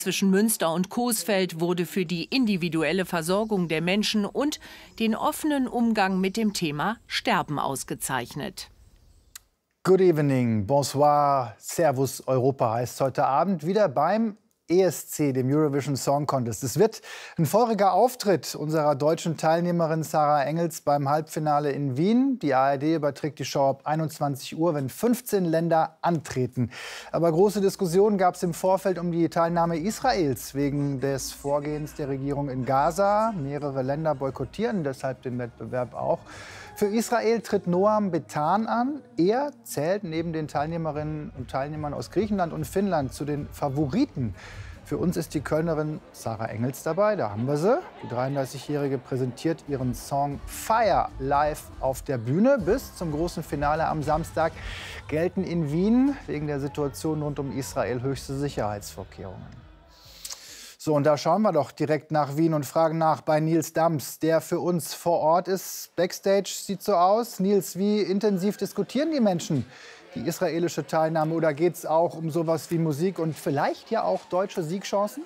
Zwischen Münster und Coesfeld wurde für die individuelle Versorgung der Menschen und den offenen Umgang mit dem Thema Sterben ausgezeichnet. Good evening, bonsoir, Servus Europa heißt heute Abend wieder beim ESC, dem Eurovision Song Contest. Es wird ein feuriger Auftritt unserer deutschen Teilnehmerin Sarah Engels beim Halbfinale in Wien. Die ARD überträgt die Show ab 21 Uhr, wenn 15 Länder antreten. Aber große Diskussionen gab es im Vorfeld um die Teilnahme Israels wegen des Vorgehens der Regierung in Gaza. Mehrere Länder boykottieren deshalb den Wettbewerb auch. Für Israel tritt Noam Betan an. Er zählt neben den Teilnehmerinnen und Teilnehmern aus Griechenland und Finnland zu den Favoriten. Für uns ist die Kölnerin Sarah Engels dabei, da haben wir sie. Die 33-Jährige präsentiert ihren Song Fire live auf der Bühne. Bis zum großen Finale am Samstag gelten in Wien wegen der Situation rund um Israel höchste Sicherheitsvorkehrungen. So, und da schauen wir doch direkt nach Wien und fragen nach bei Nils Dams, der für uns vor Ort ist. Backstage sieht so aus. Nils, wie intensiv diskutieren die Menschen die israelische Teilnahme? Oder geht es auch um sowas wie Musik und vielleicht ja auch deutsche Siegchancen?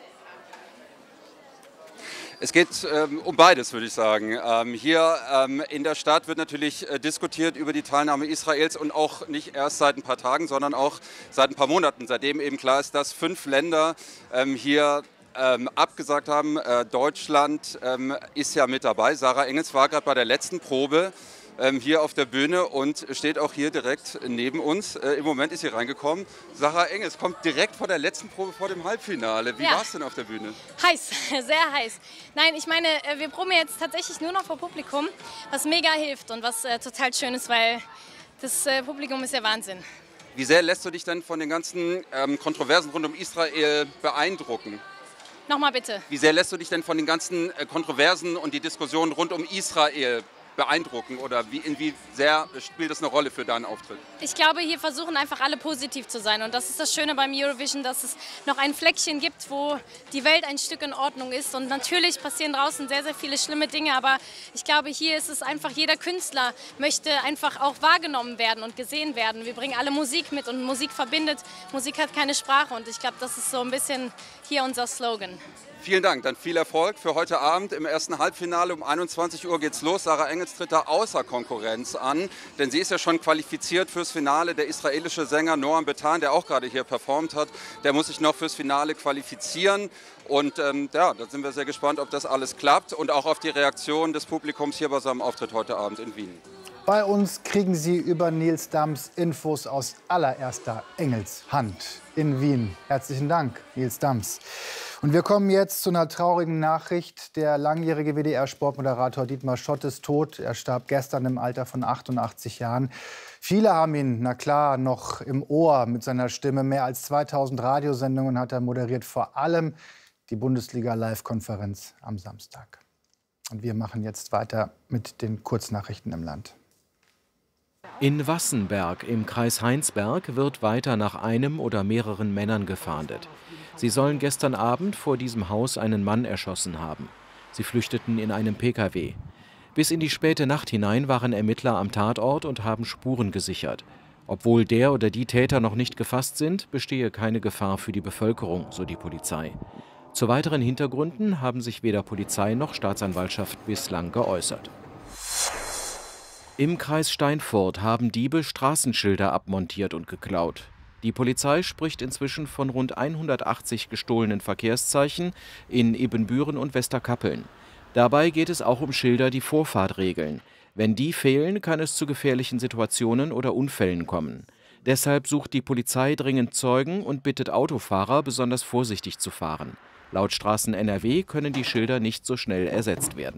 Es geht um beides, würde ich sagen. Hier in der Stadt wird natürlich diskutiert über die Teilnahme Israels und auch nicht erst seit ein paar Tagen, sondern auch seit ein paar Monaten, seitdem eben klar ist, dass 5 Länder hier abgesagt haben. Deutschland ist ja mit dabei. Sarah Engels war gerade bei der letzten Probe hier auf der Bühne und steht auch hier direkt neben uns. Im Moment ist sie reingekommen. Sarah Engels kommt direkt vor der letzten Probe vor dem Halbfinale. Wie war es denn auf der Bühne? Heiß, sehr heiß. Nein, ich meine, wir proben jetzt tatsächlich nur noch vor Publikum, was mega hilft und was total schön ist, weil das Publikum ist ja Wahnsinn. Wie sehr lässt du dich denn von den ganzen Kontroversen rund um Israel beeindrucken? Nochmal bitte. Wie sehr lässt du dich denn von den ganzen Kontroversen und die Diskussionen rund um Israel beeindrucken? Oder wie sehr spielt das eine Rolle für deinen Auftritt? Ich glaube, hier versuchen einfach alle positiv zu sein. Und das ist das Schöne beim Eurovision, dass es noch ein Fleckchen gibt, wo die Welt ein Stück in Ordnung ist. Und natürlich passieren draußen sehr, sehr viele schlimme Dinge. Aber ich glaube, hier ist es einfach, jeder Künstler möchte einfach auch wahrgenommen werden und gesehen werden. Wir bringen alle Musik mit und Musik verbindet. Musik hat keine Sprache. Und ich glaube, das ist so ein bisschen hier unser Slogan. Vielen Dank, dann viel Erfolg für heute Abend. Im ersten Halbfinale um 21 Uhr geht's los. Sarah Engels tritt da außer Konkurrenz an, denn sie ist ja schon qualifiziert fürs Finale. Der israelische Sänger Noam Betan, der auch gerade hier performt hat, der muss sich noch fürs Finale qualifizieren. Und ja, da sind wir sehr gespannt, ob das alles klappt und auch auf die Reaktion des Publikums hier bei seinem Auftritt heute Abend in Wien. Bei uns kriegen Sie über Nils Dams Infos aus allererster Engels Hand in Wien. Herzlichen Dank, Nils Dams. Und wir kommen jetzt zu einer traurigen Nachricht. Der langjährige WDR-Sportmoderator Dietmar Schott ist tot. Er starb gestern im Alter von 88 Jahren. Viele haben ihn, na klar, noch im Ohr mit seiner Stimme. Mehr als 2000 Radiosendungen hat er moderiert, vor allem die Bundesliga-Live-Konferenz am Samstag. Und wir machen jetzt weiter mit den Kurznachrichten im Land. In Wassenberg im Kreis Heinsberg wird weiter nach einem oder mehreren Männern gefahndet. Sie sollen gestern Abend vor diesem Haus einen Mann erschossen haben. Sie flüchteten in einem Pkw. Bis in die späte Nacht hinein waren Ermittler am Tatort und haben Spuren gesichert. Obwohl der oder die Täter noch nicht gefasst sind, bestehe keine Gefahr für die Bevölkerung, so die Polizei. Zu weiteren Hintergründen haben sich weder Polizei noch Staatsanwaltschaft bislang geäußert. Im Kreis Steinfurt haben Diebe Straßenschilder abmontiert und geklaut. Die Polizei spricht inzwischen von rund 180 gestohlenen Verkehrszeichen in Ibbenbüren und Westerkappeln. Dabei geht es auch um Schilder, die Vorfahrt regeln. Wenn die fehlen, kann es zu gefährlichen Situationen oder Unfällen kommen. Deshalb sucht die Polizei dringend Zeugen und bittet Autofahrer, besonders vorsichtig zu fahren. Laut Straßen NRW können die Schilder nicht so schnell ersetzt werden.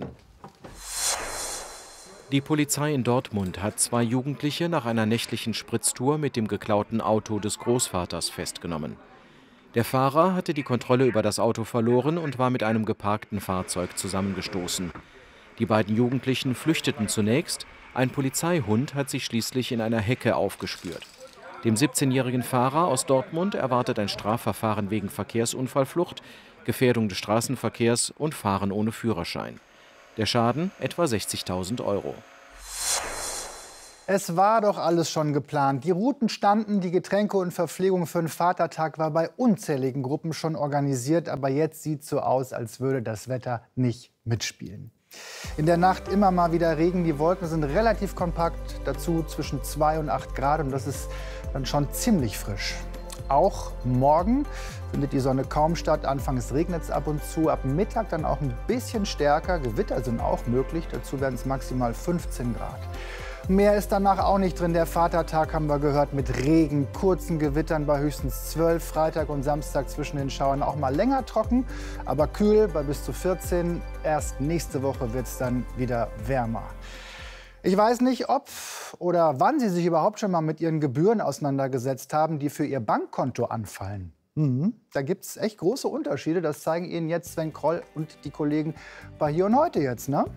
Die Polizei in Dortmund hat 2 Jugendliche nach einer nächtlichen Spritztour mit dem geklauten Auto des Großvaters festgenommen. Der Fahrer hatte die Kontrolle über das Auto verloren und war mit einem geparkten Fahrzeug zusammengestoßen. Die beiden Jugendlichen flüchteten zunächst, ein Polizeihund hat sich schließlich in einer Hecke aufgespürt. Dem 17-jährigen Fahrer aus Dortmund erwartet ein Strafverfahren wegen Verkehrsunfallflucht, Gefährdung des Straßenverkehrs und Fahren ohne Führerschein. Der Schaden etwa 60.000 €. Es war doch alles schon geplant. Die Routen standen, die Getränke und Verpflegung für den Vatertag war bei unzähligen Gruppen schon organisiert. Aber jetzt sieht es so aus, als würde das Wetter nicht mitspielen. In der Nacht immer mal wieder Regen. Die Wolken sind relativ kompakt, dazu zwischen 2 und 8 Grad. Und das ist dann schon ziemlich frisch. Auch morgen findet die Sonne kaum statt. Anfangs regnet es ab und zu. Ab Mittag dann auch ein bisschen stärker. Gewitter sind auch möglich. Dazu werden es maximal 15 Grad. Mehr ist danach auch nicht drin. Der Vatertag haben wir gehört mit Regen, kurzen Gewittern bei höchstens 12. Freitag und Samstag zwischen den Schauern auch mal länger trocken, aber kühl bei bis zu 14. Erst nächste Woche wird es dann wieder wärmer. Ich weiß nicht, ob oder wann Sie sich überhaupt schon mal mit Ihren Gebühren auseinandergesetzt haben, die für Ihr Bankkonto anfallen. Da gibt es echt große Unterschiede. Das zeigen Ihnen jetzt Sven Kroll und die Kollegen bei Hier und Heute jetzt, ne?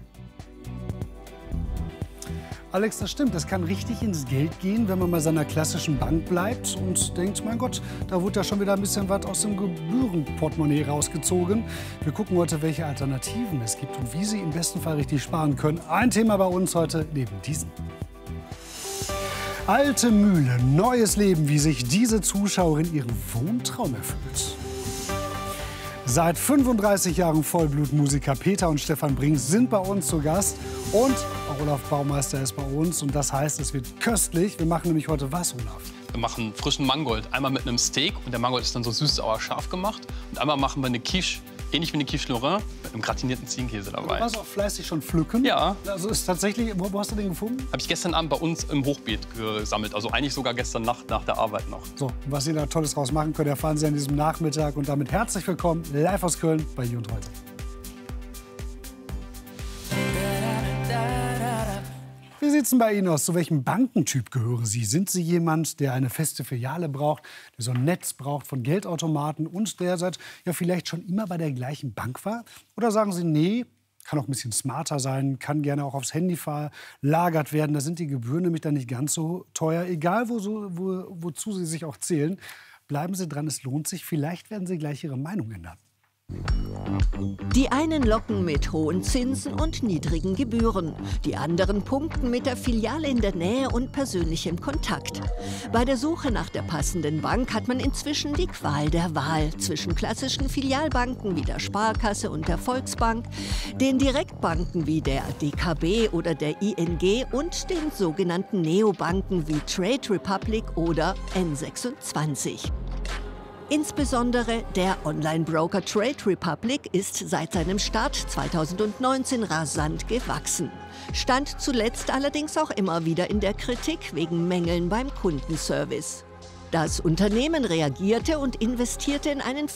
Alex, das stimmt. Das kann richtig ins Geld gehen, wenn man bei seiner klassischen Bank bleibt und denkt, mein Gott, da wurde ja schon wieder ein bisschen was aus dem Gebührenportemonnaie rausgezogen. Wir gucken heute, welche Alternativen es gibt und wie Sie im besten Fall richtig sparen können. Ein Thema bei uns heute neben diesem. Alte Mühle, neues Leben, wie sich diese Zuschauerin ihren Wohntraum erfüllt. Seit 35 Jahren Vollblutmusiker Peter und Stefan Brinks sind bei uns zu Gast. Und auch Olaf Baumeister ist bei uns. Und das heißt, es wird köstlich. Wir machen nämlich heute was, Olaf? Wir machen frischen Mangold. Einmal mit einem Steak. Und der Mangold ist dann so süß-sauer-scharf gemacht. Und einmal machen wir eine Quiche, ähnlich wie eine Quiche Lorrain, mit einem gratinierten Ziegenkäse dabei. Du warst auch fleißig schon pflücken. Ja. Also ist tatsächlich, wo hast du den gefunden? Habe ich gestern Abend bei uns im Hochbeet gesammelt. Also eigentlich sogar gestern Nacht nach der Arbeit noch. So, was ihr da Tolles draus machen könnt, erfahren Sie an diesem Nachmittag. Und damit herzlich willkommen live aus Köln bei Hier und Heute. Wie sieht es denn bei Ihnen aus? Zu welchem Bankentyp gehören Sie? Sind Sie jemand, der eine feste Filiale braucht, der so ein Netz braucht von Geldautomaten und der seit vielleicht schon immer bei der gleichen Bank war? Oder sagen Sie, nee, kann auch ein bisschen smarter sein, kann gerne auch aufs Handy verlagert werden. Da sind die Gebühren nämlich dann nicht ganz so teuer. Egal, wozu Sie sich auch zählen, bleiben Sie dran, es lohnt sich. Vielleicht werden Sie gleich Ihre Meinung ändern. Die einen locken mit hohen Zinsen und niedrigen Gebühren. Die anderen punkten mit der Filiale in der Nähe und persönlichem Kontakt. Bei der Suche nach der passenden Bank hat man inzwischen die Qual der Wahl zwischen klassischen Filialbanken wie der Sparkasse und der Volksbank, den Direktbanken wie der DKB oder der ING und den sogenannten Neobanken wie Trade Republic oder N26. Insbesondere der Online-Broker Trade Republic ist seit seinem Start 2019 rasant gewachsen. Stand zuletzt allerdings auch immer wieder in der Kritik wegen Mängeln beim Kundenservice. Das Unternehmen reagierte und investierte in einen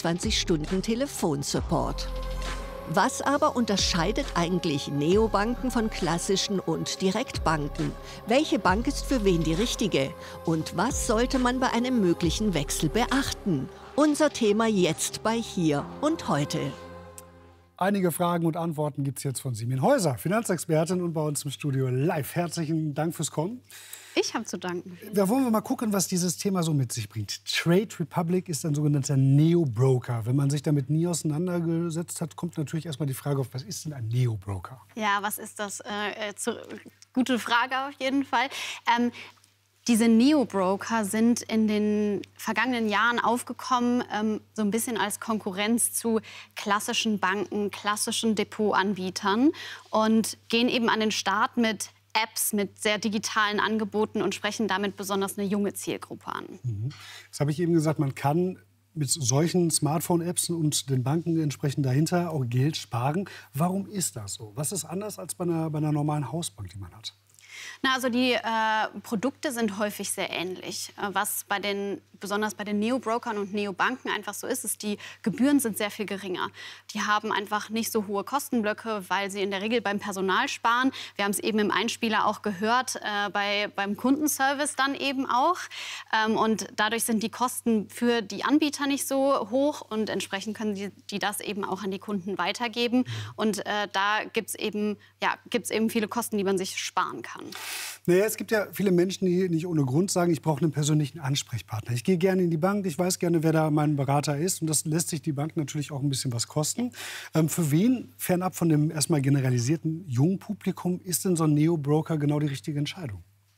24-Stunden-Telefonsupport. Was aber unterscheidet eigentlich Neobanken von klassischen und Direktbanken? Welche Bank ist für wen die richtige? Und was sollte man bei einem möglichen Wechsel beachten? Unser Thema jetzt bei Hier und Heute. Einige Fragen und Antworten gibt es jetzt von Simin Häuser, Finanzexpertin und bei uns im Studio live. Herzlichen Dank fürs Kommen. Ich habe zu danken. Da wollen wir mal gucken, was dieses Thema so mit sich bringt. Trade Republic ist ein sogenannter Neo-Broker. Wenn man sich damit nie auseinandergesetzt hat, kommt natürlich erstmal die Frage auf, was ist denn ein Neo-Broker? Ja, was ist das? Gute Frage auf jeden Fall. Diese Neo-Broker sind in den vergangenen Jahren aufgekommen, so ein bisschen als Konkurrenz zu klassischen Banken, klassischen Depotanbietern und gehen eben an den Start mit Apps, mit sehr digitalen Angeboten und sprechen damit besonders eine junge Zielgruppe an. Das habe ich eben gesagt, man kann mit solchen Smartphone-Apps und den Banken entsprechend dahinter auch Geld sparen. Warum ist das so? Was ist anders als bei einer normalen Hausbank, die man hat? Na, also die Produkte sind häufig sehr ähnlich. Was besonders bei den Neo-Brokern und Neobanken einfach so ist, die Gebühren sind sehr viel geringer. Die haben einfach nicht so hohe Kostenblöcke, weil sie in der Regel beim Personal sparen. Wir haben es eben im Einspieler auch gehört, beim Kundenservice dann eben auch. Und dadurch sind die Kosten für die Anbieter nicht so hoch und entsprechend können die das eben auch an die Kunden weitergeben. Und da gibt es eben viele Kosten, die man sich sparen kann. Naja, es gibt ja viele Menschen, die nicht ohne Grund sagen, ich brauche einen persönlichen Ansprechpartner. Ich gehe gerne in die Bank, ich weiß gerne, wer da mein Berater ist. Und das lässt sich die Bank natürlich auch ein bisschen was kosten. Für wen, fernab von dem erstmal generalisierten jungen Publikum, ist denn so ein Neo-Broker genau die richtige Entscheidung?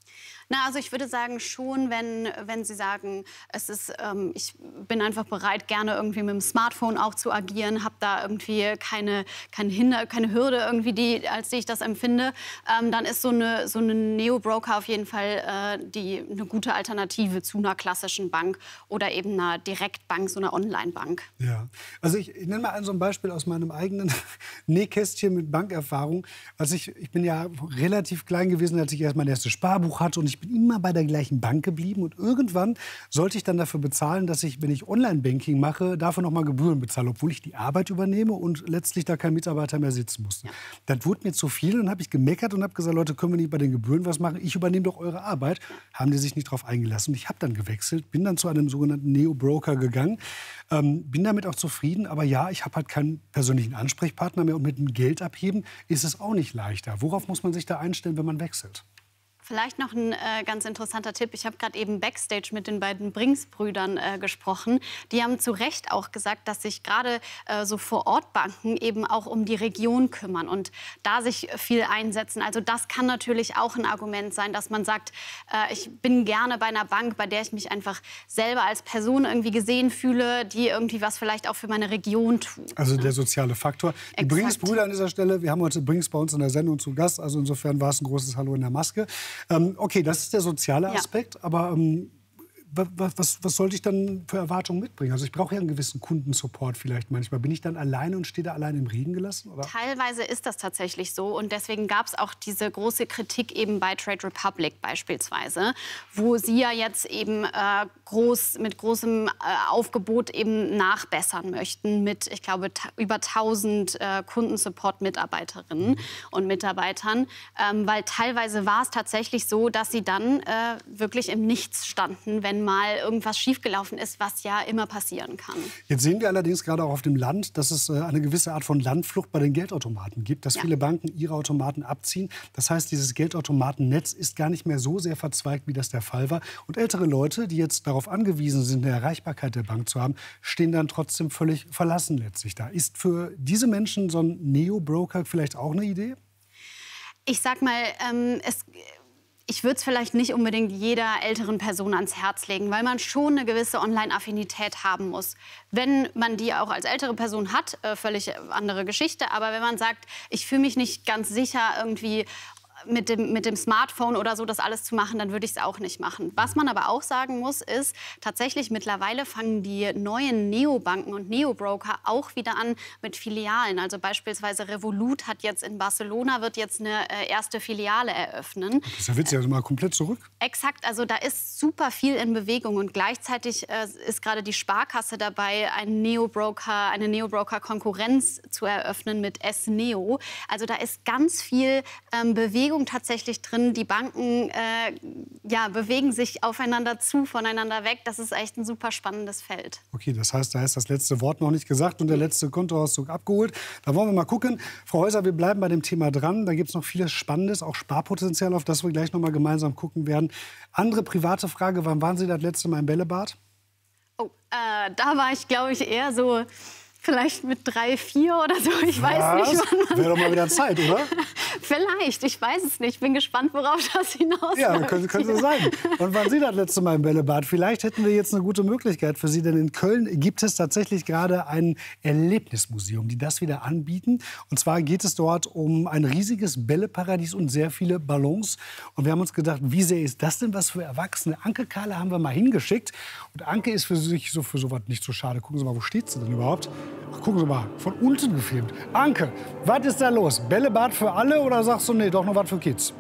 Na, also ich würde sagen schon, wenn Sie sagen, ich bin einfach bereit, gerne irgendwie mit dem Smartphone auch zu agieren, habe da irgendwie keine Hürde irgendwie, als die ich das empfinde, dann ist so eine Neo-Broker auf jeden Fall eine gute Alternative zu einer klassischen Bank oder eben einer Direktbank, so einer Online-Bank. Ja, also ich nenne mal so ein Beispiel aus meinem eigenen Nähkästchen mit Bankerfahrung. Also ich bin ja relativ klein gewesen, als ich erst mein erstes Sparbuch hatte, und ich bin immer bei der gleichen Bank geblieben, und irgendwann sollte ich dann dafür bezahlen, dass ich, wenn ich Online-Banking mache, dafür noch mal Gebühren bezahle, obwohl ich die Arbeit übernehme und letztlich da kein Mitarbeiter mehr sitzen musste. Ja. Das wurde mir zu viel, und habe ich gemeckert und habe gesagt, Leute, können wir nicht bei den Gebühren was machen? Ich übernehme doch eure Arbeit. Haben die sich nicht drauf eingelassen, und ich habe dann gewechselt, bin dann zu einem sogenannten Neo-Broker gegangen, bin damit auch zufrieden, aber ja, ich habe halt keinen persönlichen Ansprechpartner mehr, und mit dem Geld abheben ist es auch nicht leichter. Worauf muss man sich da einstellen, wenn man wechselt? Vielleicht noch ein ganz interessanter Tipp. Ich habe gerade eben Backstage mit den beiden Brinks-Brüdern gesprochen. Die haben zu Recht auch gesagt, dass sich gerade so Vor-Ort-Banken eben auch um die Region kümmern und da sich viel einsetzen. Also das kann natürlich auch ein Argument sein, dass man sagt, ich bin gerne bei einer Bank, bei der ich mich einfach selber als Person irgendwie gesehen fühle, die irgendwie was vielleicht auch für meine Region tut. Also der soziale Faktor. Die Brinks-Brüder an dieser Stelle, wir haben heute Brinks bei uns in der Sendung zu Gast, also insofern war es ein großes Hallo in der Maske. Okay, das ist der soziale Aspekt, ja. Aber was sollte ich dann für Erwartungen mitbringen? Also ich brauche ja einen gewissen Kundensupport vielleicht manchmal. Bin ich dann alleine und stehe da allein im Regen gelassen? Oder? Teilweise ist das tatsächlich so. Und deswegen gab es auch diese große Kritik eben bei Trade Republic beispielsweise, wo sie ja jetzt eben mit großem Aufgebot eben nachbessern möchten mit, ich glaube, über 1000 Kundensupport-Mitarbeiterinnen und Mitarbeitern. Weil teilweise war es tatsächlich so, dass sie dann wirklich im Nichts standen, wenn mal irgendwas schiefgelaufen ist, was ja immer passieren kann. Jetzt sehen wir allerdings gerade auch auf dem Land, dass es eine gewisse Art von Landflucht bei den Geldautomaten gibt, dass viele Banken ihre Automaten abziehen. Das heißt, dieses Geldautomatennetz ist gar nicht mehr so sehr verzweigt, wie das der Fall war. Und ältere Leute, die jetzt darauf angewiesen sind, eine Erreichbarkeit der Bank zu haben, stehen dann trotzdem völlig verlassen letztlich da. Ist für diese Menschen so ein Neo-Broker vielleicht auch eine Idee? Ich sag mal, ich würde es vielleicht nicht unbedingt jeder älteren Person ans Herz legen, weil man schon eine gewisse Online-Affinität haben muss. Wenn man die auch als ältere Person hat, völlig andere Geschichte. Aber wenn man sagt, ich fühle mich nicht ganz sicher, irgendwie mit dem Smartphone oder so das alles zu machen, dann würde ich es auch nicht machen. Was man aber auch sagen muss, ist, tatsächlich mittlerweile fangen die neuen Neobanken und Neobroker auch wieder an mit Filialen. Also beispielsweise Revolut hat jetzt in Barcelona, wird jetzt eine erste Filiale eröffnen. Das ist ja witzig, also mal komplett zurück. Exakt, also da ist super viel in Bewegung und gleichzeitig ist gerade die Sparkasse dabei, eine Neobroker-Konkurrenz zu eröffnen mit S-Neo. Also da ist ganz viel Bewegung tatsächlich drin. Die Banken bewegen sich aufeinander zu, voneinander weg. Das ist echt ein super spannendes Feld. Okay, das heißt, da ist das letzte Wort noch nicht gesagt und der letzte Kontoauszug abgeholt. Da wollen wir mal gucken. Frau Häuser, wir bleiben bei dem Thema dran. Da gibt es noch vieles Spannendes, auch Sparpotenzial, auf das wir gleich noch mal gemeinsam gucken werden. Andere private Frage, wann waren Sie das letzte Mal im Bällebad? Oh, da war ich, glaube ich, eher so vielleicht mit 3, 4 oder so. Ich weiß nicht, wann man... Wäre doch mal wieder Zeit, oder? Vielleicht, ich weiß es nicht. Ich bin gespannt, worauf das hinausläuft. Ja, könnte so sein. Und wann Sie das letzte Mal im Bällebad? Vielleicht hätten wir jetzt eine gute Möglichkeit für Sie, denn in Köln gibt es tatsächlich gerade ein Erlebnismuseum, die das wieder anbieten. Und zwar geht es dort um ein riesiges Bälleparadies und sehr viele Ballons. Und wir haben uns gedacht, wie sehr ist das denn was für Erwachsene? Anke Kahle haben wir mal hingeschickt. Und Anke ist für sowas nicht so schade. Gucken Sie mal, wo steht sie denn überhaupt? Ach, gucken Sie mal, von unten gefilmt. Anke, was ist da los? Bällebad für alle oder sagst du, nee, doch nur was für Kids?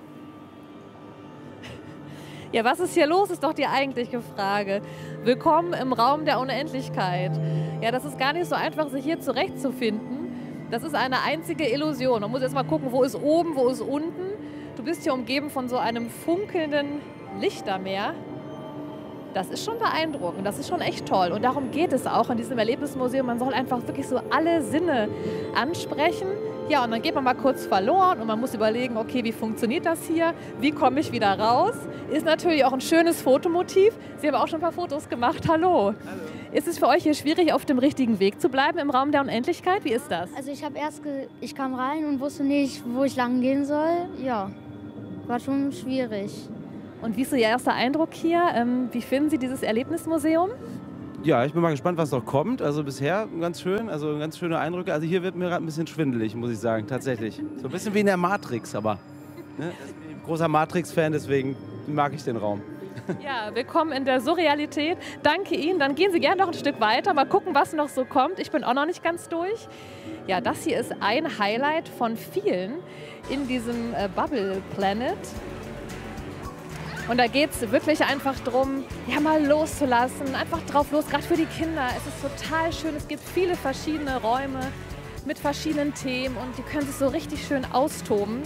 Ja, was ist hier los, ist doch die eigentliche Frage. Willkommen im Raum der Unendlichkeit. Ja, das ist gar nicht so einfach, sich hier zurechtzufinden. Das ist eine einzige Illusion. Man muss erst mal gucken, wo ist oben, wo ist unten. Du bist hier umgeben von so einem funkelnden Lichtermeer. Das ist schon beeindruckend, das ist schon echt toll. Und darum geht es auch in diesem Erlebnismuseum. Man soll einfach wirklich so alle Sinne ansprechen. Ja, und dann geht man mal kurz verloren und man muss überlegen, okay, wie funktioniert das hier? Wie komme ich wieder raus? Ist natürlich auch ein schönes Fotomotiv. Sie haben auch schon ein paar Fotos gemacht. Hallo. Hallo. Ist es für euch hier schwierig, auf dem richtigen Weg zu bleiben im Raum der Unendlichkeit? Wie ist das? Also ich kam rein und wusste nicht, wo ich lang gehen soll. Ja, war schon schwierig. Und wie ist so Ihr erster Eindruck hier? Wie finden Sie dieses Erlebnismuseum? Ja, ich bin mal gespannt, was noch kommt. Also bisher ganz schön, also ganz schöne Eindrücke. Also hier wird mir gerade ein bisschen schwindelig, muss ich sagen, tatsächlich. So ein bisschen wie in der Matrix, aber ne? Ich bin ein großer Matrix-Fan, deswegen mag ich den Raum. Ja, willkommen in der Surrealität. Danke Ihnen. Dann gehen Sie gerne noch ein Stück weiter. Mal gucken, was noch so kommt. Ich bin auch noch nicht ganz durch. Ja, das hier ist ein Highlight von vielen in diesem Bubble Planet. Und da geht es wirklich einfach darum, ja, mal loszulassen, einfach drauf los, gerade für die Kinder. Es ist total schön, es gibt viele verschiedene Räume mit verschiedenen Themen und die können sich so richtig schön austoben.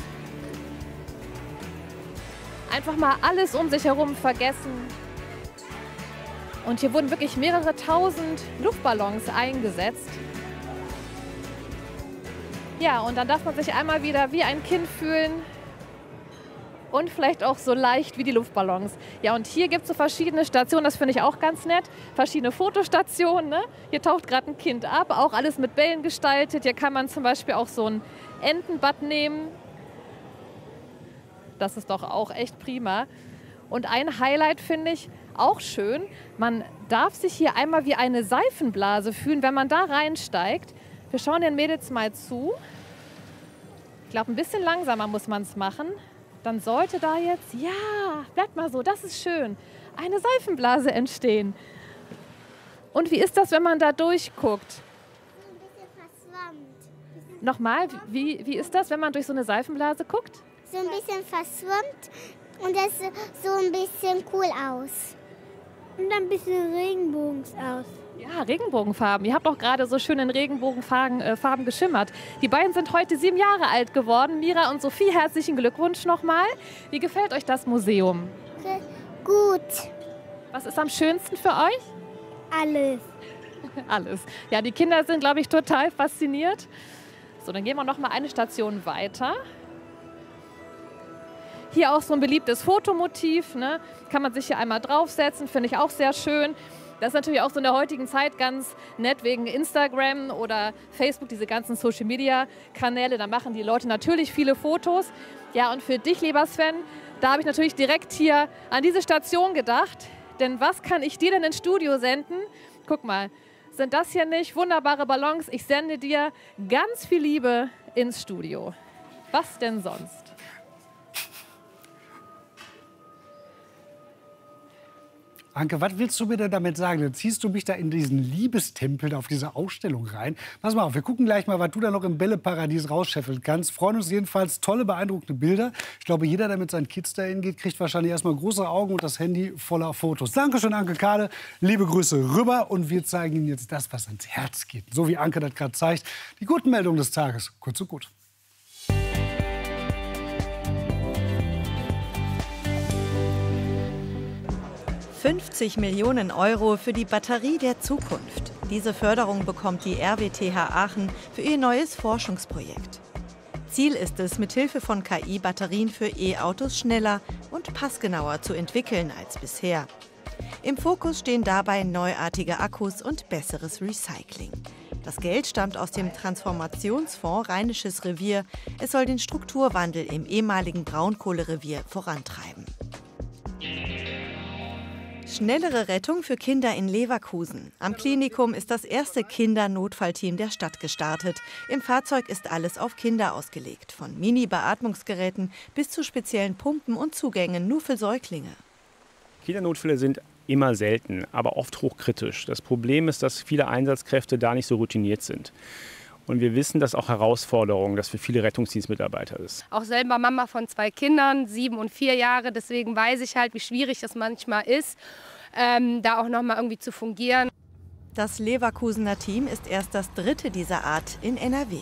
Einfach mal alles um sich herum vergessen. Und hier wurden wirklich mehrere tausend Luftballons eingesetzt. Ja, und dann darf man sich einmal wieder wie ein Kind fühlen. Und vielleicht auch so leicht wie die Luftballons. Ja, und hier gibt es so verschiedene Stationen, das finde ich auch ganz nett. Verschiedene Fotostationen. Ne? Hier taucht gerade ein Kind ab, auch alles mit Bällen gestaltet. Hier kann man zum Beispiel auch so ein Entenbad nehmen. Das ist doch auch echt prima. Und ein Highlight finde ich auch schön. Man darf sich hier einmal wie eine Seifenblase fühlen, wenn man da reinsteigt. Wir schauen den Mädels mal zu. Ich glaube, ein bisschen langsamer muss man es machen. Dann sollte da jetzt, ja, bleibt mal so, das ist schön, eine Seifenblase entstehen. Und wie ist das, wenn man da durchguckt? Ein bisschen verschwommen. Nochmal, wie ist das, wenn man durch so eine Seifenblase guckt? So ein bisschen verschwommt und das sieht so ein bisschen cool aus. Und ein bisschen Regenbogens aus. Ja, Regenbogenfarben. Ihr habt auch gerade so schön in Regenbogenfarben geschimmert. Die beiden sind heute 7 Jahre alt geworden. Mira und Sophie, herzlichen Glückwunsch nochmal. Wie gefällt euch das Museum? Gut. Was ist am schönsten für euch? Alles. Alles. Ja, die Kinder sind, glaube ich, total fasziniert. So, dann gehen wir noch mal eine Station weiter. Hier auch so ein beliebtes Fotomotiv. Ne? Kann man sich hier einmal draufsetzen, finde ich auch sehr schön. Das ist natürlich auch so in der heutigen Zeit ganz nett wegen Instagram oder Facebook, diese ganzen Social-Media-Kanäle. Da machen die Leute natürlich viele Fotos. Ja, und für dich, lieber Sven, da habe ich natürlich direkt hier an diese Station gedacht. Denn was kann ich dir denn ins Studio senden? Guck mal, sind das hier nicht wunderbare Ballons? Ich sende dir ganz viel Liebe ins Studio. Was denn sonst? Anke, was willst du mir denn damit sagen? Dann ziehst du mich da in diesen Liebestempel auf diese Ausstellung rein. Pass mal auf, wir gucken gleich mal, was du da noch im Bälleparadies rausscheffeln kannst. Freuen uns jedenfalls, tolle, beeindruckende Bilder. Ich glaube, jeder, der mit seinen Kids dahin geht, kriegt wahrscheinlich erstmal große Augen und das Handy voller Fotos. Dankeschön, Anke Kahle. Liebe Grüße rüber und wir zeigen Ihnen jetzt das, was ans Herz geht. So wie Anke das gerade zeigt. Die guten Meldungen des Tages, kurz und gut. 50 Millionen € für die Batterie der Zukunft. Diese Förderung bekommt die RWTH Aachen für ihr neues Forschungsprojekt. Ziel ist es, mithilfe von KI Batterien für E-Autos schneller und passgenauer zu entwickeln als bisher. Im Fokus stehen dabei neuartige Akkus und besseres Recycling. Das Geld stammt aus dem Transformationsfonds Rheinisches Revier. Es soll den Strukturwandel im ehemaligen Braunkohlerevier vorantreiben. Schnellere Rettung für Kinder in Leverkusen. Am Klinikum ist das erste Kindernotfallteam der Stadt gestartet. Im Fahrzeug ist alles auf Kinder ausgelegt. Von Mini-Beatmungsgeräten bis zu speziellen Pumpen und Zugängen nur für Säuglinge. Kindernotfälle sind immer selten, aber oft hochkritisch. Das Problem ist, dass viele Einsatzkräfte da nicht so routiniert sind. Und wir wissen, dass auch Herausforderung, das für viele Rettungsdienstmitarbeiter ist. Auch selber Mama von 2 Kindern, 7 und 4 Jahre. Deswegen weiß ich halt, wie schwierig das manchmal ist, da auch noch mal irgendwie zu fungieren. Das Leverkusener Team ist erst das 3. dieser Art in NRW.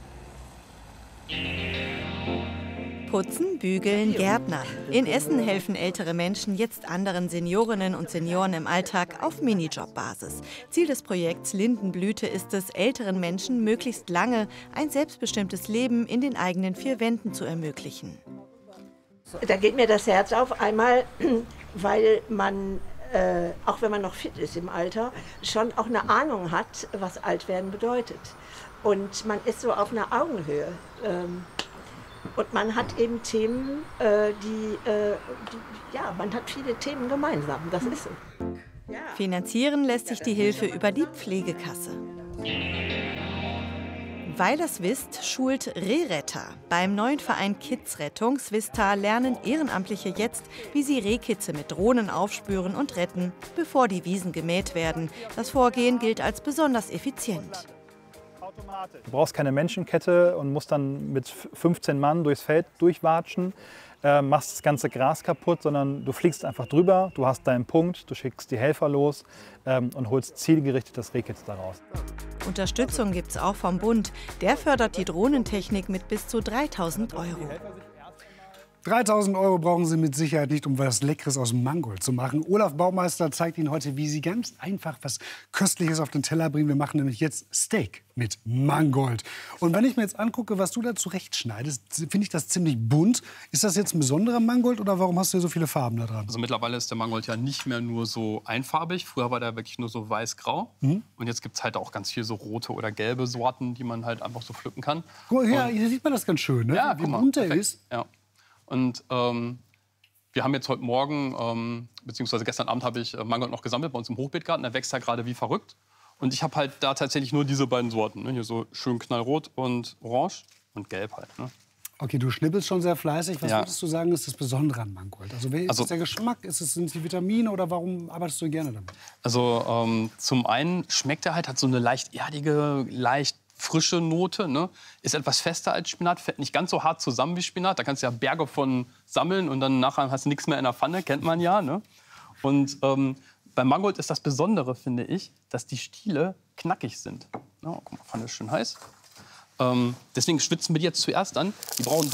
Putzen, bügeln, Gärtnern. In Essen helfen ältere Menschen jetzt anderen Seniorinnen und Senioren im Alltag auf Minijob-Basis. Ziel des Projekts Lindenblüte ist es, älteren Menschen möglichst lange ein selbstbestimmtes Leben in den eigenen 4 Wänden zu ermöglichen. Da geht mir das Herz auf, einmal, weil man, auch wenn man noch fit ist im Alter, schon auch eine Ahnung hat, was Altwerden bedeutet. Und man ist so auf einer Augenhöhe Und man hat eben Themen, man hat viele Themen gemeinsam. Das ist so. Finanzieren lässt sich die Hilfe über die Pflegekasse. Weiler Swist schult Rehretter. Beim neuen Verein Kidsrettung Swista lernen Ehrenamtliche jetzt, wie sie Rehkitze mit Drohnen aufspüren und retten, bevor die Wiesen gemäht werden. Das Vorgehen gilt als besonders effizient. Du brauchst keine Menschenkette und musst dann mit 15 Mann durchs Feld durchwatschen, machst das ganze Gras kaputt, sondern du fliegst einfach drüber, du hast deinen Punkt, du schickst die Helfer los und holst zielgerichtet das Rehkitz daraus. Unterstützung gibt es auch vom Bund. Der fördert die Drohnentechnik mit bis zu 3.000 €. 3.000 € brauchen Sie mit Sicherheit nicht, um was Leckeres aus dem Mangold zu machen. Olaf Baumeister zeigt Ihnen heute, wie Sie ganz einfach was Köstliches auf den Teller bringen. Wir machen nämlich jetzt Steak mit Mangold. Und wenn ich mir jetzt angucke, was du da zurechtschneidest, finde ich das ziemlich bunt. Ist das jetzt ein besonderer Mangold oder warum hast du hier so viele Farben da dran? Also mittlerweile ist der Mangold ja nicht mehr nur so einfarbig. Früher war der wirklich nur so weiß-grau. Und jetzt gibt es halt auch ganz viel so rote oder gelbe Sorten, die man halt einfach so pflücken kann. Guck mal, hier sieht man das ganz schön, ne? Ja, wie bunt der ist. Ja. Und wir haben jetzt heute Morgen, beziehungsweise gestern Abend, habe ich Mangold noch gesammelt bei uns im Hochbeetgarten. Der wächst ja gerade wie verrückt. Und ich habe halt da tatsächlich nur diese beiden Sorten. Ne? Hier so schön knallrot und orange und gelb halt. Ne? Okay, du schnippelst schon sehr fleißig. Was Ja. würdest du sagen, ist das Besondere an Mangold? Also, ist es der Geschmack? Sind es die Vitamine oder warum arbeitest du gerne damit? Also zum einen schmeckt er halt, hat so eine leicht erdige, leicht frische Note, ne? Ist etwas fester als Spinat, fällt nicht ganz so hart zusammen wie Spinat. Da kannst du ja Berge von sammeln und dann nachher hast du nichts mehr in der Pfanne, kennt man ja. Ne? Und beim Mangold ist das Besondere, finde ich, dass die Stiele knackig sind. Ja, guck mal, Pfanne ist schön heiß. Deswegen schwitzen wir die jetzt zuerst an. Die brauchen